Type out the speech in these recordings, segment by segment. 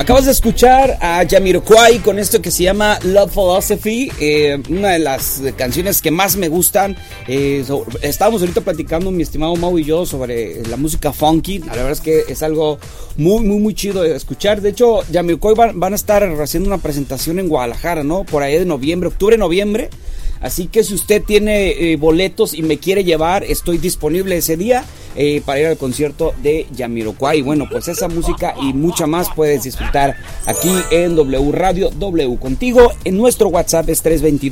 Acabas de escuchar a Jamiroquai con esto que se llama Love Philosophy, una de las canciones que más me gustan. Estábamos ahorita platicando, mi estimado Mau y yo, sobre la música funky. La verdad es que es algo muy chido de escuchar. De hecho, Jamiroquai van a estar haciendo una presentación en Guadalajara, ¿no? Por ahí de noviembre, octubre-noviembre. Así que si usted tiene boletos y me quiere llevar, estoy disponible ese día para ir al concierto de Jamiroquai. Bueno, pues esa música y mucha más puedes disfrutar aquí en W Radio, W Contigo. En nuestro WhatsApp es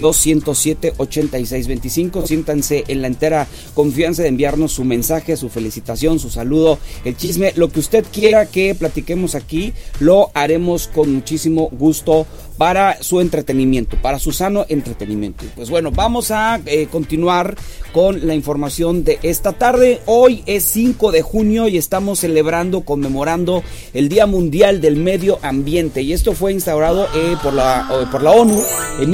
322-107-8625. Siéntanse en la entera confianza de enviarnos su mensaje, su felicitación, su saludo, el chisme, lo que usted quiera que platiquemos aquí, lo haremos con muchísimo gusto para su entretenimiento, para su sano entretenimiento. Pues bueno, vamos a continuar con la información de esta tarde. Hoy es 5 de junio y estamos conmemorando el Día Mundial del Medio Ambiente. Y esto fue instaurado por la ONU en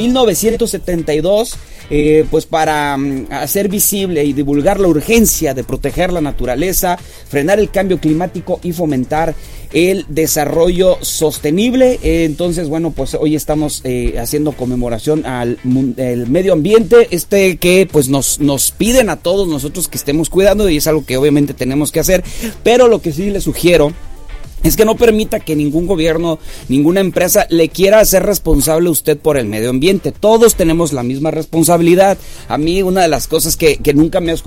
1972. Pues para hacer visible y divulgar la urgencia de proteger la naturaleza, frenar el cambio climático y fomentar el desarrollo sostenible. Entonces, bueno, pues hoy estamos haciendo conmemoración al medio ambiente, que pues nos piden a todos nosotros que estemos cuidando, y es algo que obviamente tenemos que hacer, pero lo que sí les sugiero es que no permita que ningún gobierno, ninguna empresa le quiera hacer responsable a usted por el medio ambiente. Todos tenemos la misma responsabilidad. A mí una de las cosas que nunca me ha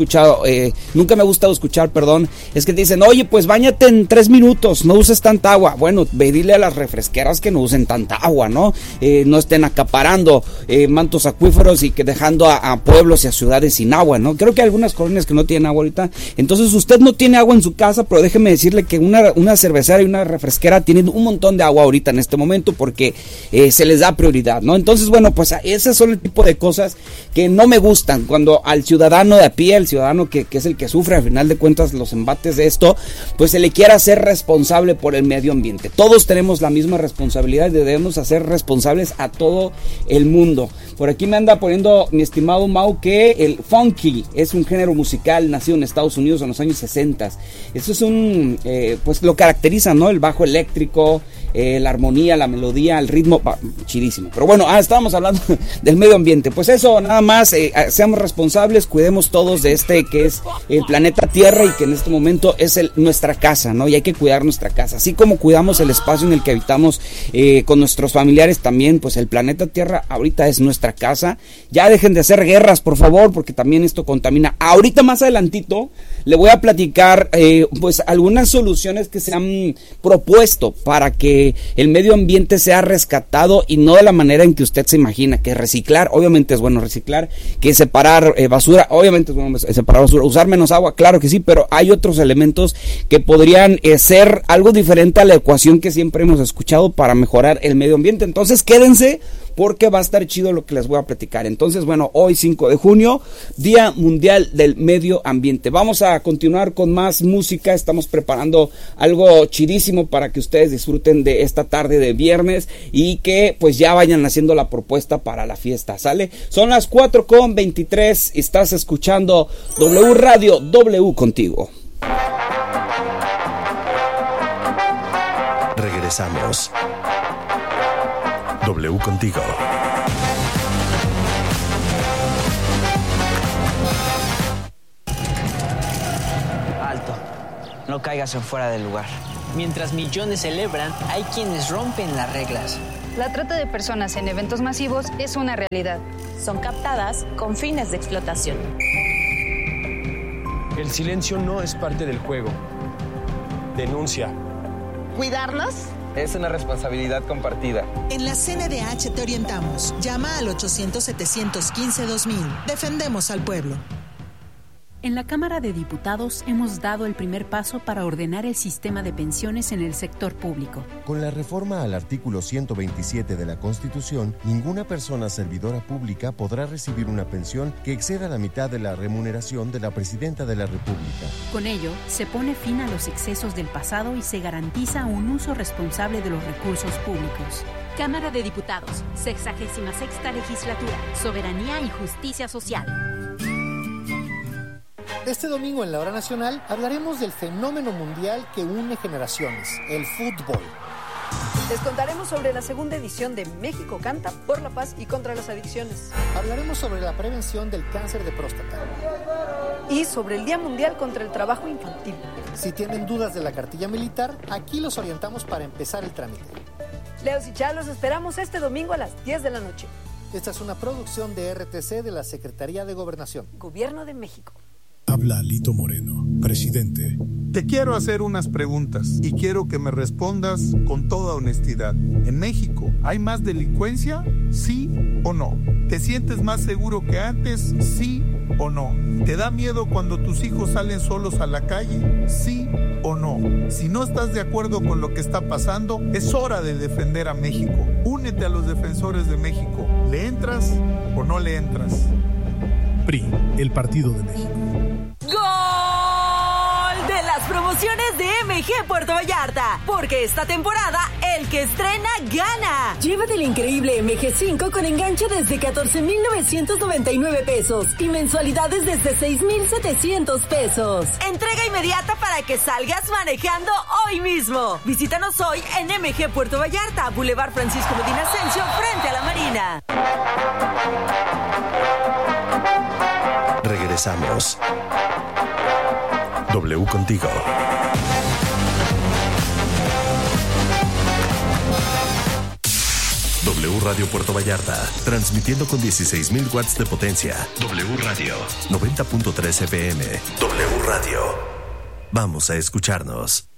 gustado escuchar, es que te dicen, oye, pues báñate en 3 minutos, no uses tanta agua. Bueno, dile a las refresqueras que no usen tanta agua, ¿no? No estén acaparando mantos acuíferos y que dejando a pueblos y a ciudades sin agua, ¿no? Creo que hay algunas colonias que no tienen agua ahorita. Entonces usted no tiene agua en su casa, pero déjeme decirle que una cervecera y una refresquera tienen un montón de agua ahorita en este momento porque se les da prioridad, ¿no? Entonces, bueno, pues esos son el tipo de cosas que no me gustan, cuando al ciudadano de a pie, el ciudadano que es el que sufre al final de cuentas los embates de esto, pues se le quiera hacer responsable por el medio ambiente. Todos tenemos la misma responsabilidad y debemos hacer responsables a todo el mundo. Por aquí me anda poniendo mi estimado Mau que el funky es un género musical nacido en Estados Unidos en los años 60. Eso es pues lo caracteriza, ¿no? El bajo eléctrico, la armonía, la melodía, el ritmo, chidísimo. Pero bueno, estábamos hablando del medio ambiente. Pues eso, nada más, seamos responsables, cuidemos todos de que es el planeta Tierra y que en este momento es nuestra casa, ¿no? Y hay que cuidar nuestra casa. Así como cuidamos el espacio en el que habitamos con nuestros familiares también, pues el planeta Tierra ahorita es nuestra casa. Ya dejen de hacer guerras, por favor, porque también esto contamina. Ahorita más adelantito le voy a platicar pues algunas soluciones que se han propuesto para que el medio ambiente sea rescatado y no de la manera en que usted se imagina, que reciclar, obviamente es bueno reciclar, que separar basura, obviamente es bueno separar basura, usar menos agua, claro que sí, pero hay otros elementos que podrían ser algo diferente a la ecuación que siempre hemos escuchado para mejorar el medio ambiente. Entonces quédense porque va a estar chido lo que les voy a platicar. Entonces, bueno, hoy 5 de junio, Día Mundial del Medio Ambiente. Vamos a continuar con más música. Estamos preparando algo chidísimo para que ustedes disfruten de esta tarde de viernes y que pues ya vayan haciendo la propuesta para la fiesta, ¿sale? Son las 4:23. Estás escuchando W Radio, W Contigo. Regresamos. W Contigo. Alto, no caigas en fuera del lugar. Mientras millones celebran, hay quienes rompen las reglas. La trata de personas en eventos masivos es una realidad. Son captadas con fines de explotación. El silencio no es parte del juego. Denuncia. ¿Cuidarnos? Es una responsabilidad compartida. En la CNDH te orientamos. Llama al 800-715-2000. Defendemos al pueblo. En la Cámara de Diputados hemos dado el primer paso para ordenar el sistema de pensiones en el sector público. Con la reforma al artículo 127 de la Constitución, ninguna persona servidora pública podrá recibir una pensión que exceda la mitad de la remuneración de la Presidenta de la República. Con ello, se pone fin a los excesos del pasado y se garantiza un uso responsable de los recursos públicos. Cámara de Diputados, 66ª Legislatura, Soberanía y Justicia Social. Este domingo en la Hora Nacional hablaremos del fenómeno mundial que une generaciones, el fútbol. Les contaremos sobre la segunda edición de México Canta por la paz y contra las adicciones. Hablaremos sobre la prevención del cáncer de próstata. Y sobre el Día Mundial contra el Trabajo Infantil. Si tienen dudas de la cartilla militar, aquí los orientamos para empezar el trámite. Leos y Chá, los esperamos este domingo a las 10 de la noche. Esta es una producción de RTC de la Secretaría de Gobernación. Gobierno de México. Habla Lito Moreno, presidente. Te quiero hacer unas preguntas y quiero que me respondas con toda honestidad. ¿En México hay más delincuencia? ¿Sí o no? ¿Te sientes más seguro que antes? ¿Sí o no? ¿Te da miedo cuando tus hijos salen solos a la calle? ¿Sí o no? Si no estás de acuerdo con lo que está pasando, es hora de defender a México. Únete a los defensores de México. ¿Le entras o no le entras? PRI, el Partido de México. ¡Gol de las promociones de MG Puerto Vallarta! Porque esta temporada, el que estrena, gana. Llévate el increíble MG5 con enganche desde 14,999 pesos y mensualidades desde 6,700 pesos. Entrega inmediata para que salgas manejando hoy mismo. Visítanos hoy en MG Puerto Vallarta, Boulevard Francisco Medina Ascencio, frente a la Marina. Regresamos. W contigo. W Radio Puerto Vallarta, transmitiendo con 16,000 watts de potencia. W Radio, 90.3 FM. W Radio. Vamos a escucharnos.